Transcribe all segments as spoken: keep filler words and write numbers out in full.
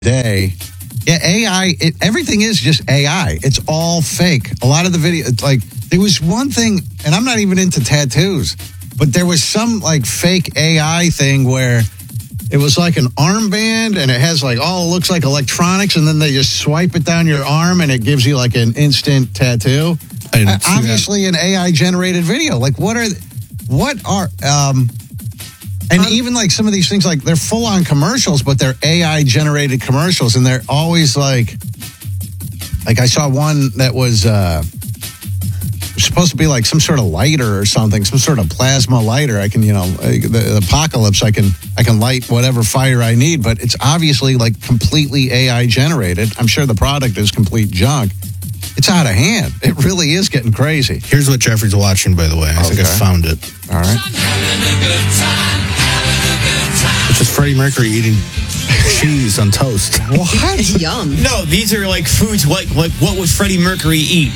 day. Yeah, A I, it, everything is just A I. It's all fake. A lot of the video, it's like, there was one thing, and I'm not even into tattoos, but there was some like fake A I thing where it was like an armband and it has like, oh, it looks like electronics, and then they just swipe it down your arm and it gives you like an instant tattoo. I didn't Uh, see obviously an A I generated video. Like what are, what are, um, and even like some of these things, like they're full on commercials, but they're A I generated commercials, and they're always like, like I saw one that was uh, supposed to be like some sort of lighter or something, some sort of plasma lighter. I can, you know, the, the apocalypse, I can, I can light whatever fire I need, but it's obviously like completely A I generated. I'm sure the product is complete junk. It's out of hand. It really is getting crazy. Here's what Jeffrey's watching, by the way. I think I Okay. found it. All right. It's just Freddie Mercury eating cheese on toast. What? Yum. No, these are like foods. Like, like what would Freddie Mercury eat?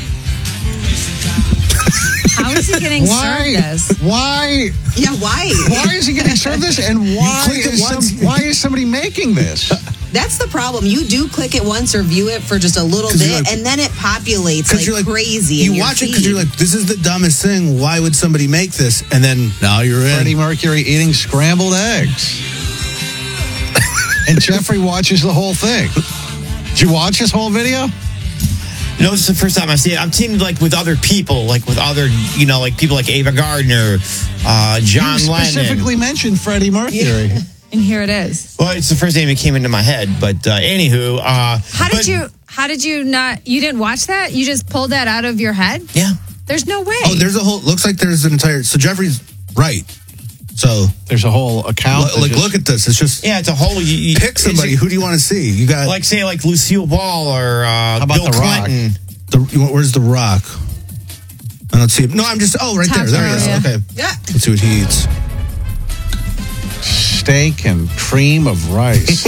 How is he getting Why? served this? Why? Yeah, why? Why is he getting served this? And why click it is, once. some, why is somebody making this? That's the problem. You do click it once or view it for just a little 'Cause bit, you're like- and then it populates 'Cause like, you're like- crazy. You in your watch it because feed. you're like, this is the dumbest thing. Why would somebody make this? And then now you're in. Freddie Mercury eating scrambled eggs. And Jeffrey watches the whole thing. Did you watch this whole video? No, this is the first time I see it. I'm teamed like with other people, like with other, you know, like people like Ava Gardner, uh, John you Lennon. specifically mentioned Freddie Mercury. And here it is. Well, it's the first name that came into my head, but uh, anywho. Uh, How did but- you? How did you not? You didn't watch that? You just pulled that out of your head? Yeah. There's no way. Oh, there's a whole, looks like there's an entire, so Jeffrey's right. So, There's a whole account. lo- like, look at this. It's just, Yeah, it's a whole. You, you, pick somebody. it's Who do you want to see? You got, a- like say like Lucille Ball or uh, about Bill The Rock? Clinton. the, you want- where's The Rock? I don't see him. No, I'm just, oh, right Top there. There he is. row, yeah. Okay. Yeah. Let's see what he eats. Steak and cream of rice.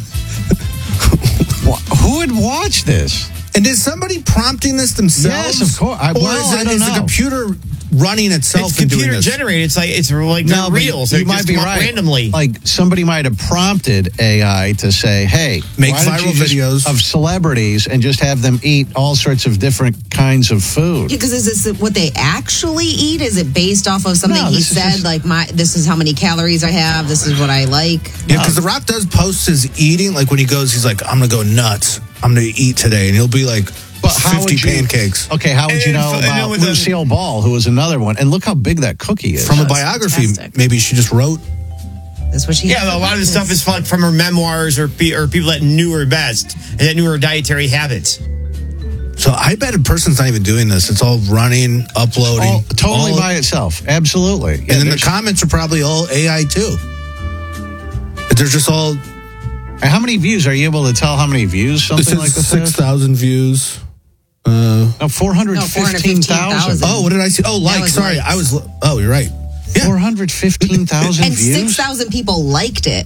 Wha- Who would watch this? And is somebody prompting this themselves? Yes, of course. I- or well, is, it, I don't is the know. computer running itself It's and doing computer this? generated. It's like it's like No, they're but real. So you it might just be come up right. randomly. Like somebody might have prompted A I to say, "Hey, Make why don't viral you just- videos. of celebrities and just have them eat all sorts of different kinds of food." Because is this what they actually eat? Is it based off of something No, he this is said, just- like my this is how many calories I have, this is what I like? Yeah, because The Rock does post his eating. Like when he goes, he's like, I'm going to go nuts. I'm going to eat today. And he'll be like, But how fifty would you, pancakes. Okay, how would you And- know and about with the- Lucille Ball, who was another one? And look how big that cookie is. From a That's biography, fantastic. maybe she just wrote. That's what she. Yeah, a lot of the stuff is like from her memoirs or pe- or people that knew her best and that knew her dietary habits. So I bet a person's not even doing this. It's all running, uploading. All- totally all- by itself. Absolutely. Yeah, And then the there's- comments are probably all A I too. They're just all. and how many views? Are you able to tell how many views something This like is this six is? thousand views. Uh, No, four hundred fifteen thousand. oh, what did I see? Oh, like. was Sorry, likes. I was. Oh, you're right. Yeah. four hundred fifteen thousand and views? six thousand people liked it.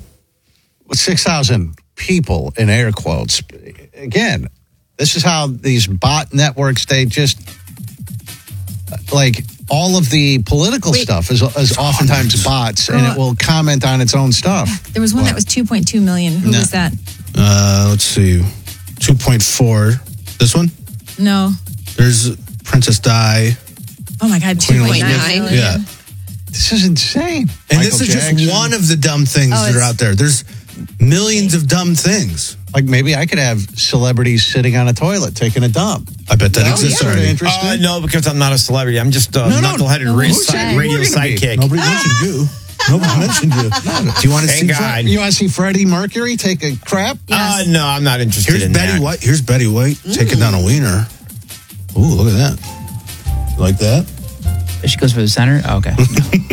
six thousand people in air quotes. Again, this is how these bot networks, they just, like, all of the political Wait. stuff is, is oftentimes bots, and it will comment on its own stuff. There was one that was two point two million. Who No. was that? Uh, let's see. two point four. This one? No. There's Princess Di. Oh my God, Queen two point nine Elizabeth. million. Yeah. This is insane. And Michael this is Jackson. just one of the dumb things Oh, that are it's- out there. There's millions of dumb things. Like, maybe I could have celebrities sitting on a toilet taking a dump. I bet that That exists sort of already. interesting. Uh, no, because I'm not a celebrity. I'm just a No, no, knuckleheaded no, ra- who's si- that? radio Who are you gonna be? sidekick. Nobody mentioned you. Nobody mentioned you. Do you want to Thank see? God. You want to see Freddie Mercury take a crap? Uh, no, I'm not interested Here's in Betty that. White. Here's Betty White taking down a wiener. Ooh, look at that. You like that? She goes for the center? Oh, okay.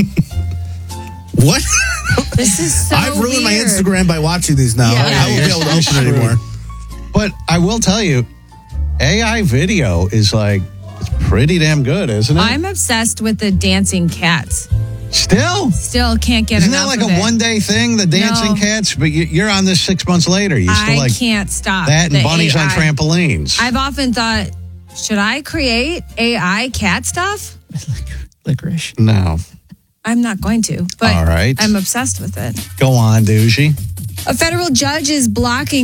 What? This is so I've ruined my weird. Instagram by watching these now. Yeah. I won't be able to You're open it screwed. anymore. But I will tell you, A I video is like, it's pretty damn good, isn't it? I'm obsessed with the dancing cats. Still? Still can't get Isn't that enough like of a it. one day thing, the dancing No. cats? But you- you're on this six months later. You still I like can't stop. that and the bunnies A I. on trampolines. I've often thought, should I create A I cat stuff? Licorice. no. I'm not going to, but All right. I'm obsessed with it. Go on, Doogie. A federal judge is blocking